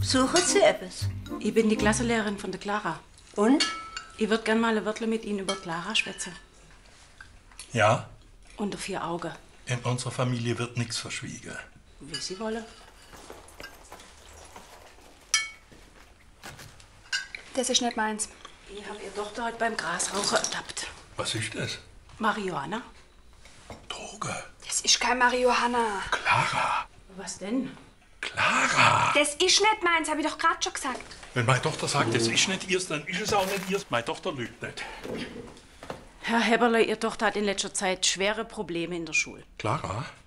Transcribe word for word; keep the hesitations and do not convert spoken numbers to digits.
Suchen Sie etwas? Ich bin die Klassenlehrerin von der Clara. Und? Ich würde gerne mal ein Wörtchen mit Ihnen über Clara schwätzen. Ja, Unter vier Augen. in unserer Familie wird nichts verschwiegen. Wie Sie wollen. Das ist nicht meins. Ich habe Ihre Tochter heute beim Grasrauchen ertappt. Was ist das? Marihuana? Droge. Das ist kein Marihuana. Clara. Was denn? Clara. Das ist nicht meins, habe ich doch gerade schon gesagt. Wenn meine Tochter sagt, das ist nicht ihrs, dann ist es auch nicht ihrs. Meine Tochter lügt nicht. Herr Heberle, Ihre Tochter hat in letzter Zeit schwere Probleme in der Schule. Clara?